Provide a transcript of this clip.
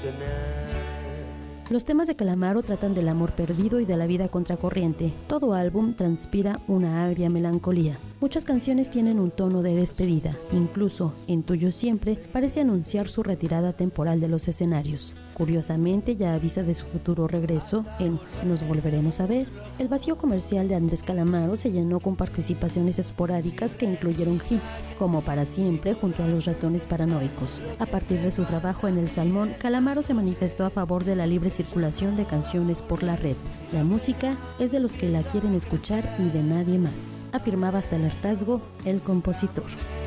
Los temas de Calamaro tratan del amor perdido y de la vida contracorriente. Todo álbum transpira una agria melancolía. Muchas canciones tienen un tono de despedida. Incluso En Tuyo Siempre parece anunciar su retirada temporal de los escenarios. Curiosamente, ya avisa de su futuro regreso en Nos Volveremos a Ver. El vacío comercial de Andrés Calamaro se llenó con participaciones esporádicas que incluyeron hits como Para Siempre junto a Los Ratones Paranoicos. A partir de su trabajo en El Salmón, Calamaro se manifestó a favor de la libre circulación de canciones por la red. La música es de los que la quieren escuchar y de nadie más, afirmaba hasta el hartazgo el compositor.